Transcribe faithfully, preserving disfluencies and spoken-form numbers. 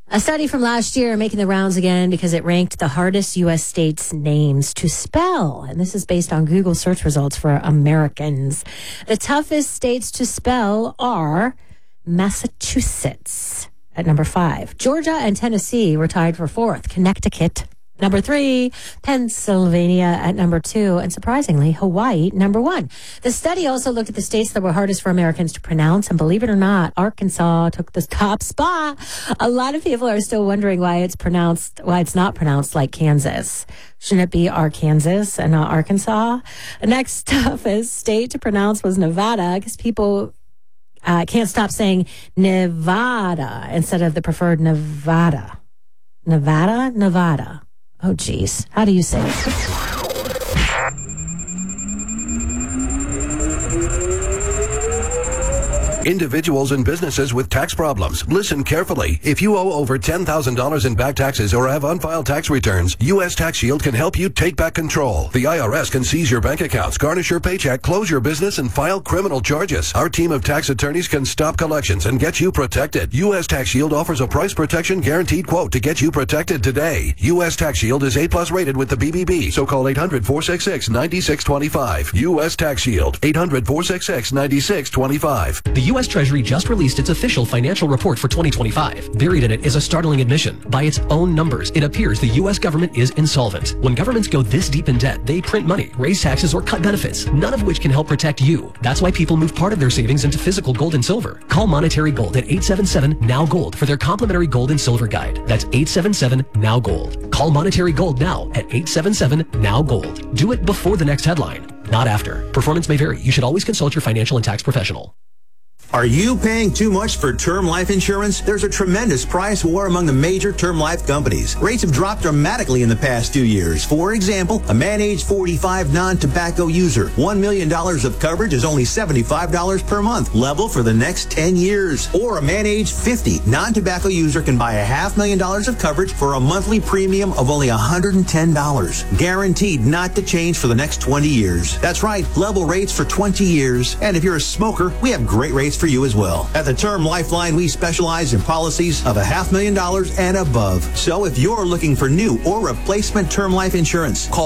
A study from last year making the rounds again because it ranked the hardest U S states' names to spell. And this is based on Google search results for Americans. The toughest states to spell are Massachusetts at number five. Georgia and Tennessee were tied for fourth. Connecticut, number three. Pennsylvania at number two. And surprisingly, Hawaii, number one. The study also looked at the states that were hardest for Americans to pronounce. And believe it or not, Arkansas took the top spot. A lot of people are still wondering why it's pronounced, why it's not pronounced like Kansas. Shouldn't it be Arkansas and not Arkansas? The next toughest state to pronounce was Nevada because people uh, can't stop saying Nevada instead of the preferred Nevada. Nevada? Nevada. Oh, geez. How do you say it? Individuals and businesses with tax problems, listen carefully. If you owe over ten thousand dollars in back taxes or have unfiled tax returns, U S Tax Shield can help you take back control. The I R S can seize your bank accounts, garnish your paycheck, close your business, and file criminal charges. Our team of tax attorneys can stop collections and get you protected. U S Tax Shield offers a price protection guaranteed quote to get you protected today. U S Tax Shield is A plus rated with the B B B, so call eight hundred, four six six, nine six two five. U S Tax Shield, eight hundred, four six six, nine six two five. The U S Treasury just released its official financial report for twenty twenty-five. Buried in it is a startling admission. By its own numbers, it appears the U S government is insolvent. When governments go this deep in debt, they print money, raise taxes, or cut benefits, none of which can help protect you. That's why people move part of their savings into physical gold and silver. Call Monetary Gold at eight seven seven, N O W Gold for their complimentary gold and silver guide. That's eight seven seven, N O W Gold. Call Monetary Gold now at eight seven seven, N O W Gold. Do it before the next headline, not after. Performance may vary. You should always consult your financial and tax professional. Are you paying too much for term life insurance? There's a tremendous price war among the major term life companies. Rates have dropped dramatically in the past two years. For example, a man age forty-five non-tobacco user, one million dollars of coverage is only seventy-five dollars per month, level for the next ten years. Or a man age fifty non-tobacco user can buy a half million dollars of coverage for a monthly premium of only one hundred ten dollars. Guaranteed not to change for the next twenty years. That's right, level rates for twenty years. And if you're a smoker, we have great rates for you as well. At the Term Lifeline, we specialize in policies of a half million dollars and above. So if you're looking for new or replacement term life insurance, call